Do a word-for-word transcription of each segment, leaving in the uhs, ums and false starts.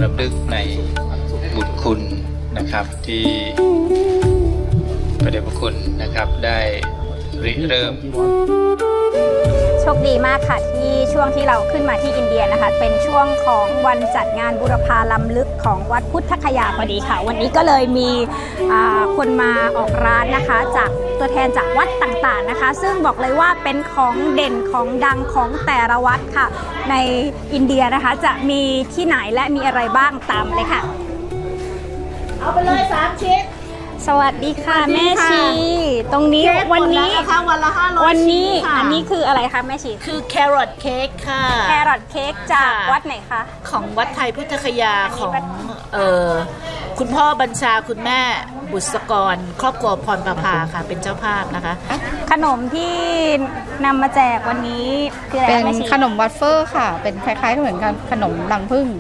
รำลึกในบุญคุณนะครับที่พระเดชพระคุณนะครับได้ริเริ่มโชคดีมากค่ะที่ช่วงที่เราขึ้นมาที่อินเดียนะคะเป็นช่วงของวันจัดงานบูรพาล้ำลึกของวัดพุทธคยาพอดีค่ะวันนี้ก็เลยมีคนมาออกร้านนะคะจากตัวแทนจากวัดต่างๆนะคะซึ่งบอกเลยว่าเป็นของเด่นของดังของแต่ละวัดค่ะในอินเดียนะคะจะมีที่ไหนและมีอะไรบ้างตามเลยค่ะเอาไปเลยสามชิ้นสวัสดีค่ะแม่ชีตรงนี้วันนี้นะคะวันละห้าร้อยวันนี้อันนี้คืออะไรคะแม่ชีคือแครอทเค้กค่ะแครอทเค้กจากวัดไหนคะของวัดไทยพุทธคยาของเอ่อคุณพ่อบัญชาคุณแม่บุษกรครอบครัวพรประภาค่ะเป็นเจ้าภาพนะคะขนมที่นำมาแจกวันนี้คืออะไรเป็นขนมวัฟเฟิลค่ะเป็นคล้ายๆเหมือนกันขนมรังผึ้ง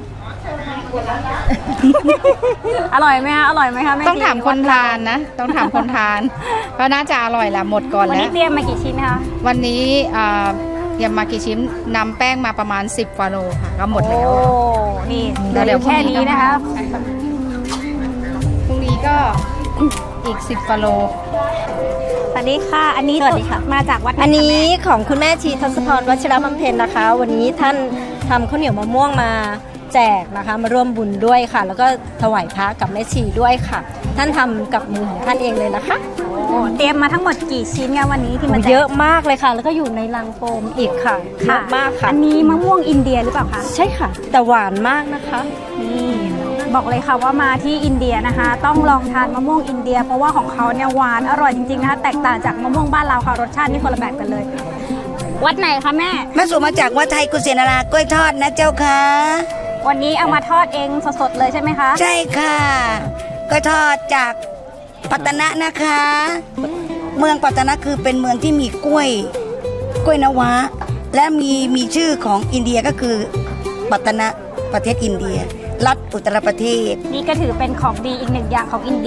อร่อยไหมคะอร่อยไหมคะต้องถามคนทานนะต้องถามคนทานก็น่าจะอร่อยละหมดก่อนแล้ววันนี้เตรียมมากี่ชิ้นคะวันนี้เตรียมมากี่ชิ้นนำแป้งมาประมาณสิบกิโลค่ะก็หมดแล้วโอ้นี่เดี๋ยวแค่นี้นะคะพรุ่งนี้ก็อีกสิบกิโลสวัสดีค่ะอันนี้สวัสดีค่ะมาจากวัดอันนี้ของคุณแม่ชีทศพรวชิรบำเพ็ญนะคะวันนี้ท่านทำข้าวเหนียวมะม่วงมาแจกนะคะมาร่วมบุญด้วยค่ะแล้วก็ถวายพระกับแม่ชีด้วยค่ะท่านทำกับมือของท่านเองเลยนะคะโอ้เตรียมมาทั้งหมดกี่ชิ้นคะวันนี้ที่มาแจกเยอะมากเลยค่ะแล้วก็อยู่ในลังโฟมอีกค่ะเยอะมากค่ะอันนี้มะม่วงอินเดียหรือเปล่าคะใช่ค่ะแต่หวานมากนะคะนี่บอกเลยค่ะว่ามาที่อินเดียนะคะต้องลองทานมะม่วงอินเดียเพราะว่าของเขาเนี่ยหวานอร่อยจริงๆนะคะแตกต่างจากมะม่วงบ้านเราค่ะรสชาตินี่คนละแบบกันเลยวัดไหนคะแม่แม่สู่มาจากวัดไทยกุเสนารากล้วยทอดนะเจ้าค่ะวันนี้เอามาทอดเองสดๆเลยใช่ไหมคะใช่ค่ะก็ทอดจากปัตตนะนะคะเมืองปัตตนะคือเป็นเมืองที่มีกล้วยกล้วยนวะและมีมีชื่อของอินเดียก็คือปัตตนะประเทศอินเดียรัฐอุตตรประเทศนี่ก็ถือเป็นของดีอีกหนึ่งอย่างของอินเดีย